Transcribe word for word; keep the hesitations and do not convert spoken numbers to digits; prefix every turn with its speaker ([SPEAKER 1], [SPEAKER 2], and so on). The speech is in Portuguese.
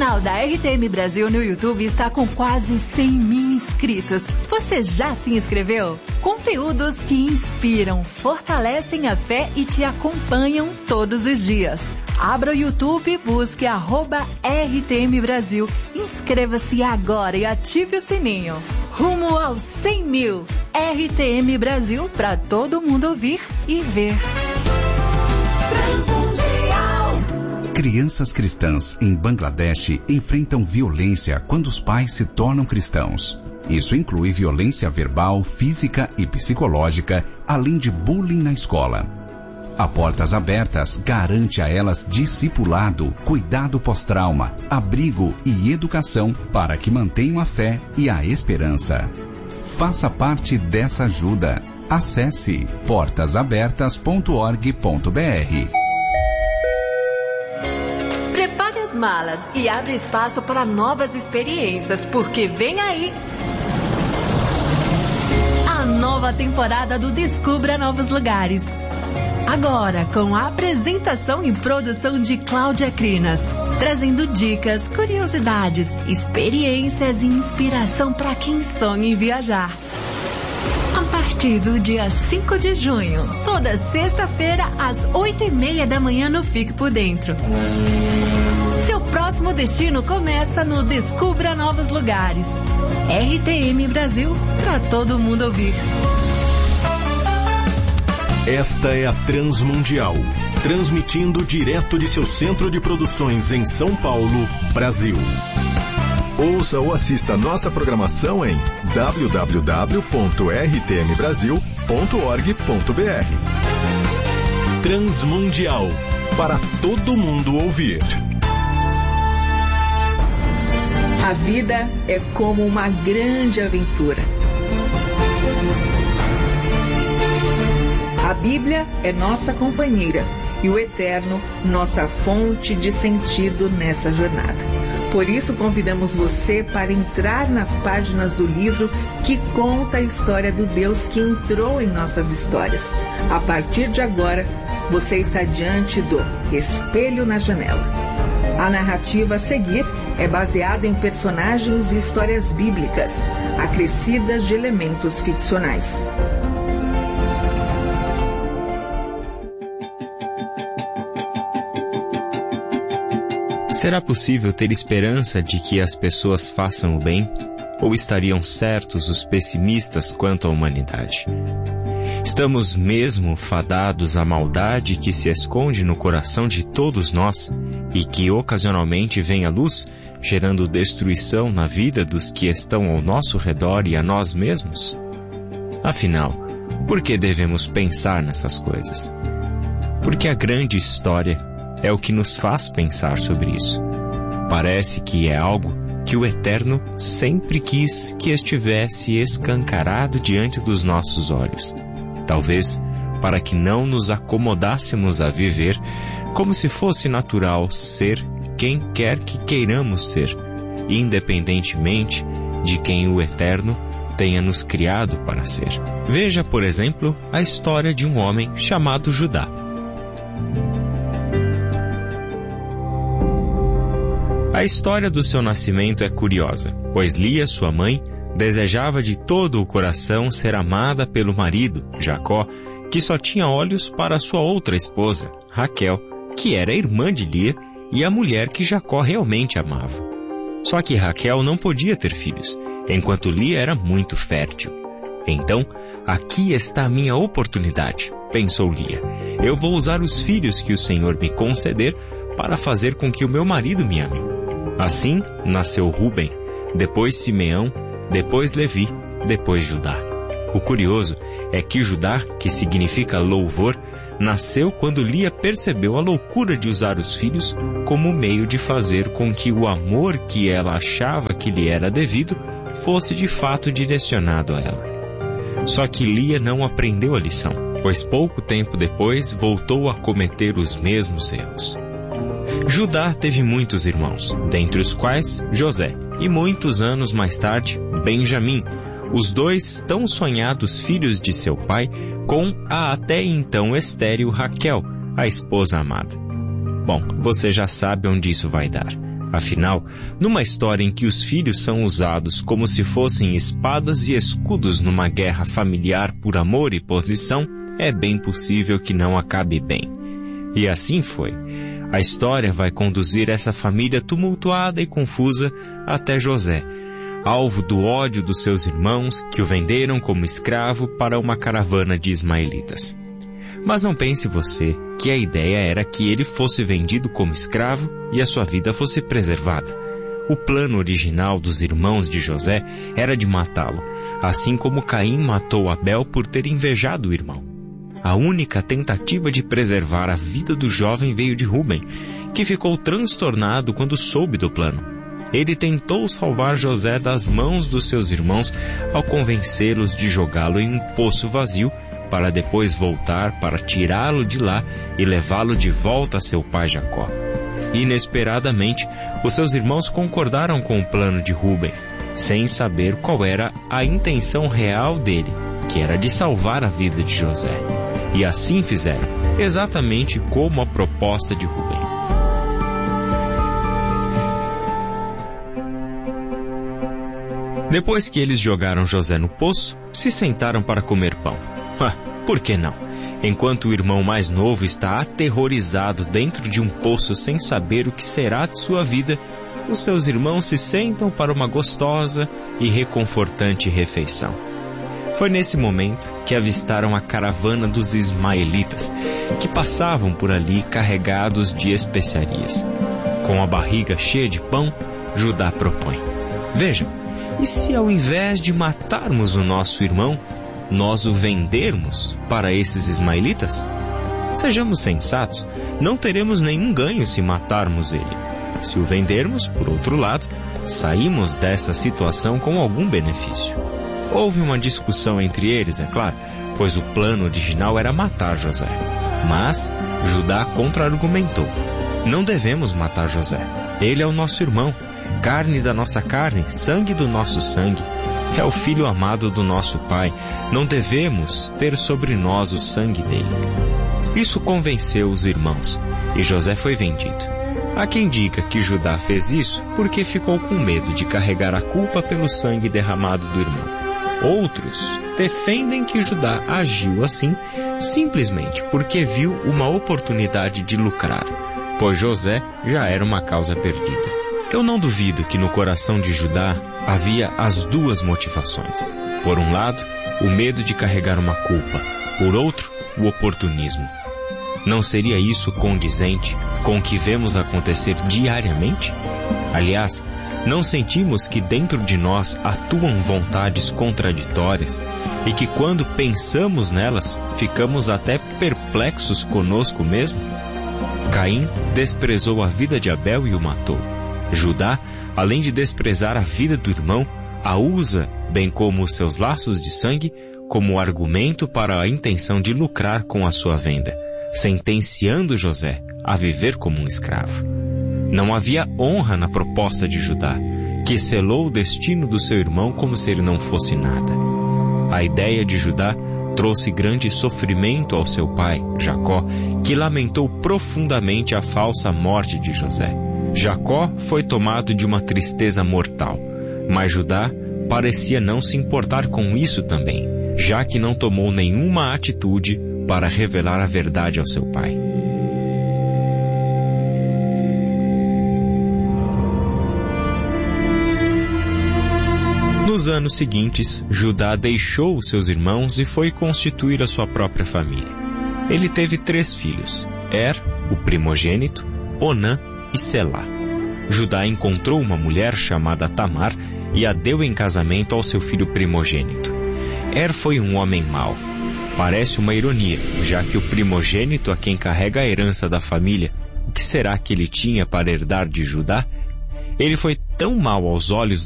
[SPEAKER 1] canal da R T M Brasil no YouTube está com quase cem mil inscritos. Você já se inscreveu? Conteúdos que inspiram, fortalecem a fé e te acompanham todos os dias. Abra o YouTube e busque arroba R T M Brasil. Inscreva-se agora e ative o sininho. Rumo aos cem mil. R T M Brasil para todo mundo ouvir e ver.
[SPEAKER 2] Crianças cristãs em Bangladesh enfrentam violência quando os pais se tornam cristãos. Isso inclui violência verbal, física e psicológica, além de bullying na escola. A Portas Abertas garante a elas discipulado, cuidado pós-trauma, abrigo e educação para que mantenham a fé e a esperança. Faça parte dessa ajuda. Acesse portas abertas ponto org ponto br.
[SPEAKER 1] Prepare as malas e abre espaço para novas experiências, porque vem aí a nova temporada do Descubra Novos Lugares. Agora, com a apresentação e produção de Cláudia Crinas, trazendo dicas, curiosidades, experiências e inspiração para quem sonha em viajar. A partir do dia cinco de junho, toda sexta-feira, às oito e meia da manhã no Fique por Dentro. Seu próximo destino começa no Descubra Novos Lugares. R T M Brasil, para todo mundo ouvir.
[SPEAKER 3] Esta é a Transmundial, transmitindo direto de seu centro de produções em São Paulo, Brasil. Ouça ou assista nossa programação em w w w ponto r t m brasil ponto org ponto br. Transmundial, para todo mundo ouvir.
[SPEAKER 4] A vida é como uma grande aventura. A Bíblia é nossa companheira e o Eterno, nossa fonte de sentido nessa jornada. Por isso, convidamos você para entrar nas páginas do livro que conta a história do Deus que entrou em nossas histórias. A partir de agora, você está diante do Espelho na Janela. A narrativa a seguir é baseada em personagens e histórias bíblicas, acrescidas de elementos ficcionais.
[SPEAKER 5] Será possível ter esperança de que as pessoas façam o bem? Ou estariam certos os pessimistas quanto à humanidade? Estamos mesmo fadados à maldade que se esconde no coração de todos nós e que ocasionalmente vem à luz, gerando destruição na vida dos que estão ao nosso redor e a nós mesmos? Afinal, por que devemos pensar nessas coisas? Porque a grande história é o que nos faz pensar sobre isso. Parece que é algo que o Eterno sempre quis que estivesse escancarado diante dos nossos olhos. Talvez para que não nos acomodássemos a viver como se fosse natural ser quem quer que queiramos ser, independentemente de quem o Eterno tenha nos criado para ser. Veja, por exemplo, a história de um homem chamado Judá. A história do seu nascimento é curiosa, pois Lia, sua mãe, desejava de todo o coração ser amada pelo marido, Jacó, que só tinha olhos para sua outra esposa, Raquel, que era irmã de Lia e a mulher que Jacó realmente amava. Só que Raquel não podia ter filhos, enquanto Lia era muito fértil. Então, aqui está a minha oportunidade, pensou Lia. Eu vou usar os filhos que o Senhor me conceder para fazer com que o meu marido me ame. Assim, nasceu Rúben, depois Simeão, depois Levi, depois Judá. O curioso é que Judá, que significa louvor, nasceu quando Lia percebeu a loucura de usar os filhos como meio de fazer com que o amor que ela achava que lhe era devido fosse de fato direcionado a ela. Só que Lia não aprendeu a lição, pois pouco tempo depois voltou a cometer os mesmos erros. Judá teve muitos irmãos, dentre os quais José, e muitos anos mais tarde, Benjamim, os dois tão sonhados filhos de seu pai, com a até então estéril Raquel, a esposa amada. Bom, você já sabe onde isso vai dar. Afinal, numa história em que os filhos são usados como se fossem espadas e escudos numa guerra familiar por amor e posição, é bem possível que não acabe bem. E assim foi. A história vai conduzir essa família tumultuada e confusa até José, alvo do ódio dos seus irmãos que o venderam como escravo para uma caravana de ismaelitas. Mas não pense você que a ideia era que ele fosse vendido como escravo e a sua vida fosse preservada. O plano original dos irmãos de José era de matá-lo, assim como Caim matou Abel por ter invejado o irmão. A única tentativa de preservar a vida do jovem veio de Rúben, que ficou transtornado quando soube do plano. Ele tentou salvar José das mãos dos seus irmãos ao convencê-los de jogá-lo em um poço vazio, para depois voltar para tirá-lo de lá e levá-lo de volta a seu pai Jacó. Inesperadamente, os seus irmãos concordaram com o plano de Rúben, sem saber qual era a intenção real dele, que era de salvar a vida de José. E assim fizeram, exatamente como a proposta de Rúben. Depois que eles jogaram José no poço, se sentaram para comer pão. Ah, por que não? Enquanto o irmão mais novo está aterrorizado dentro de um poço sem saber o que será de sua vida, os seus irmãos se sentam para uma gostosa e reconfortante refeição. Foi nesse momento que avistaram a caravana dos ismaelitas, que passavam por ali carregados de especiarias. Com a barriga cheia de pão, Judá propõe: Vejam, e se ao invés de matarmos o nosso irmão, nós o vendermos para esses ismaelitas? Sejamos sensatos, não teremos nenhum ganho se matarmos ele. Se o vendermos, por outro lado, saímos dessa situação com algum benefício. Houve uma discussão entre eles, é claro, pois o plano original era matar José. Mas Judá contra-argumentou: Não devemos matar José. Ele é o nosso irmão, carne da nossa carne, sangue do nosso sangue. É o filho amado do nosso pai. Não devemos ter sobre nós o sangue dele. Isso convenceu os irmãos, e José foi vendido. Há quem diga que Judá fez isso porque ficou com medo de carregar a culpa pelo sangue derramado do irmão. Outros defendem que Judá agiu assim simplesmente porque viu uma oportunidade de lucrar, pois José já era uma causa perdida. Eu não duvido que no coração de Judá havia as duas motivações. Por um lado, o medo de carregar uma culpa. Por outro, o oportunismo. Não seria isso condizente com o que vemos acontecer diariamente? Aliás, não sentimos que dentro de nós atuam vontades contraditórias e que quando pensamos nelas, ficamos até perplexos conosco mesmo? Caim desprezou a vida de Abel e o matou. Judá, além de desprezar a vida do irmão, a usa, bem como os seus laços de sangue, como argumento para a intenção de lucrar com a sua venda, sentenciando José a viver como um escravo. Não havia honra na proposta de Judá, que selou o destino do seu irmão como se ele não fosse nada. A ideia de Judá trouxe grande sofrimento ao seu pai, Jacó, que lamentou profundamente a falsa morte de José. Jacó foi tomado de uma tristeza mortal, mas Judá parecia não se importar com isso também, já que não tomou nenhuma atitude para revelar a verdade ao seu pai. Nos anos seguintes, Judá deixou os seus irmãos e foi constituir a sua própria família. Ele teve três filhos: Er, o primogênito, Onã e Selá. Judá encontrou uma mulher chamada Tamar e a deu em casamento ao seu filho primogênito. Er foi um homem mau. Parece uma ironia, já que o primogênito a quem carrega a herança da família, o que será que ele tinha para herdar de Judá? Ele foi tão mau aos olhos